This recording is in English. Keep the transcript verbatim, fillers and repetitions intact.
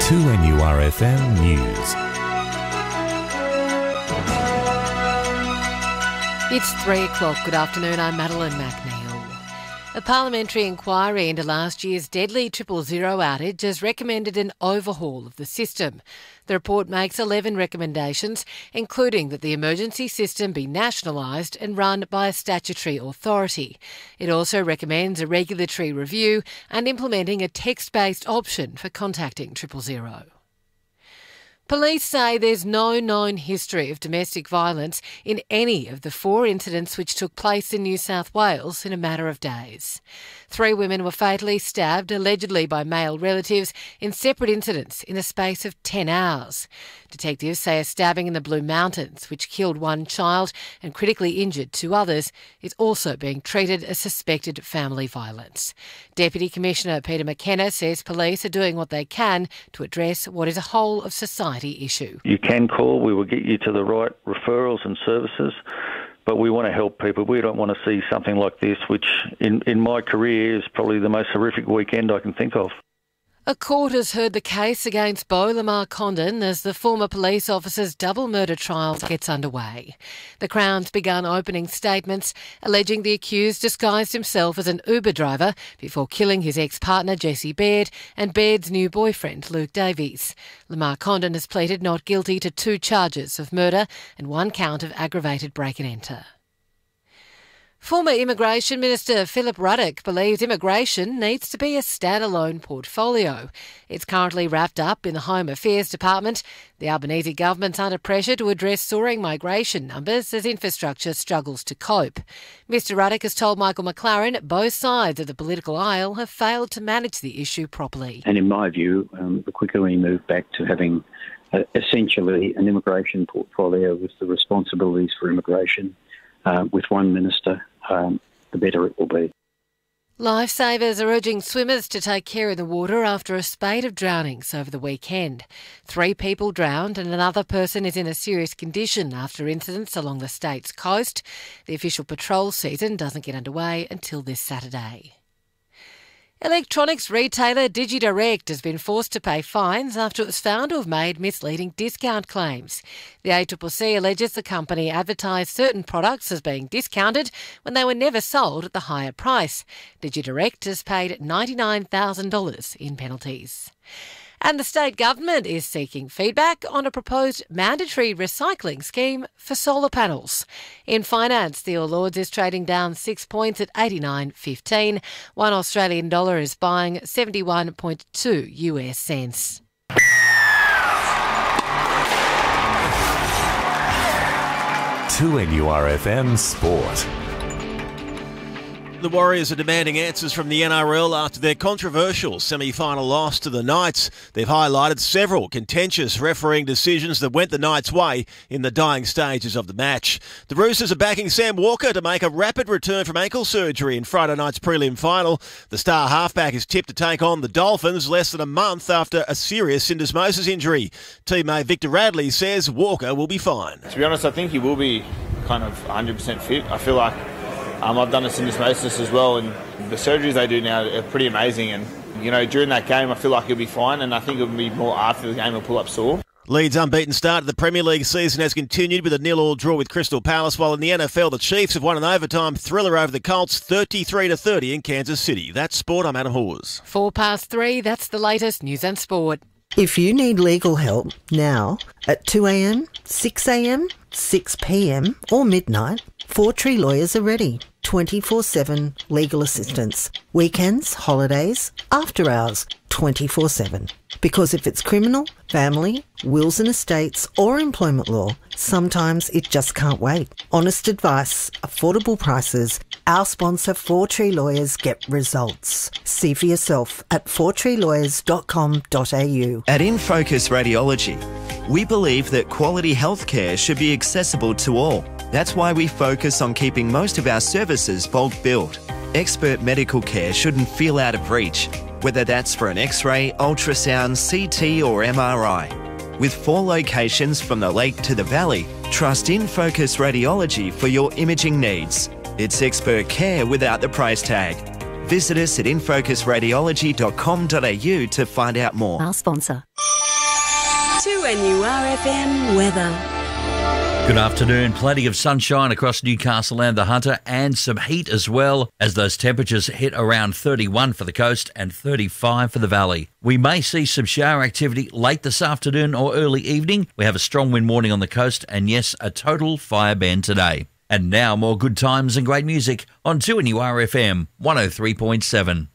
two N U R F M News. It's three o'clock. Good afternoon, I'm Madeline McNeil. A parliamentary inquiry into last year's deadly triple zero outage has recommended an overhaul of the system. The report makes eleven recommendations, including that the emergency system be nationalised and run by a statutory authority. It also recommends a regulatory review and implementing a text-based option for contacting triple zero. Police say there's no known history of domestic violence in any of the four incidents which took place in New South Wales in a matter of days. Three women were fatally stabbed, allegedly by male relatives, in separate incidents in the space of ten hours. Detectives say a stabbing in the Blue Mountains, which killed one child and critically injured two others, is also being treated as suspected family violence. Deputy Commissioner Peter McKenna says police are doing what they can to address what is a whole of society issue. You can call, we will get you to the right referrals and services, but we want to help people. We don't want to see something like this, which in, in my career is probably the most horrific weekend I can think of. A court has heard the case against Beau Lamar Condon as the former police officer's double murder trial gets underway. The Crown's begun opening statements alleging the accused disguised himself as an Uber driver before killing his ex-partner Jessie Baird and Baird's new boyfriend Luke Davies. Lamar Condon has pleaded not guilty to two charges of murder and one count of aggravated break-and-enter. Former Immigration Minister Philip Ruddock believes immigration needs to be a standalone portfolio. It's currently wrapped up in the Home Affairs Department. The Albanese government's under pressure to address soaring migration numbers as infrastructure struggles to cope. Mister Ruddock has told Michael McLaren both sides of the political aisle have failed to manage the issue properly. And in my view, um, the quicker we move back to having uh, essentially an immigration portfolio with the responsibilities for immigration uh, with one minister, Um, the better it will be. Lifesavers are urging swimmers to take care of the water after a spate of drownings over the weekend. Three people drowned and another person is in a serious condition after incidents along the state's coast. The official patrol season doesn't get underway until this Saturday. Electronics retailer DigiDirect has been forced to pay fines after it was found to have made misleading discount claims. The A C C C alleges the company advertised certain products as being discounted when they were never sold at the higher price. DigiDirect has paid ninety-nine thousand dollars in penalties. And the state government is seeking feedback on a proposed mandatory recycling scheme for solar panels. In finance, the All Ords is trading down six points at eighty-nine fifteen. One Australian dollar is buying seventy-one point two US cents. two N U R F M Sport. The Warriors are demanding answers from the N R L after their controversial semi-final loss to the Knights. They've highlighted several contentious refereeing decisions that went the Knights' way in the dying stages of the match. The Roosters are backing Sam Walker to make a rapid return from ankle surgery in Friday night's prelim final. The star halfback is tipped to take on the Dolphins less than a month after a serious syndesmosis injury. Teammate Victor Radley says Walker will be fine. To be honest, I think he will be kind of one hundred percent fit. I feel like Um, I've done a syndesmosis as well, and the surgeries they do now are pretty amazing. And, you know, during that game, I feel like he'll be fine, and I think it'll be more after the game he'll pull up sore. Leeds' unbeaten start to the Premier League season has continued with a nil-all draw with Crystal Palace, while in the N F L, the Chiefs have won an overtime thriller over the Colts, thirty-three to thirty in Kansas City. That's sport. I'm Adam Hawes. Four past three, that's the latest news and sport. If you need legal help now at two a.m, six a.m, six p.m or midnight, Four Tree Lawyers are ready. twenty-four seven legal assistance. Weekends, holidays, after hours, twenty-four seven. Because if it's criminal, family, wills and estates or employment law, sometimes it just can't wait. Honest advice, affordable prices. Our sponsor Four Tree Lawyers get results. See for yourself at four tree lawyers dot com dot a u. At In Focus Radiology, we believe that quality healthcare should be accessible to all. That's why we focus on keeping most of our services bulk billed. Expert medical care shouldn't feel out of reach, whether that's for an X-ray, ultrasound, C T or M R I. With four locations from the lake to the valley, trust In Focus Radiology for your imaging needs. It's expert care without the price tag. Visit us at infocus radiology dot com dot a u to find out more. Our sponsor. two N U R F M weather. Good afternoon. Plenty of sunshine across Newcastle and the Hunter, and some heat as well, as those temperatures hit around thirty-one for the coast and thirty-five for the valley. We may see some shower activity late this afternoon or early evening. We have a strong wind warning on the coast, and yes, a total fire ban today. And now more good times and great music on two N U R F M one oh three point seven.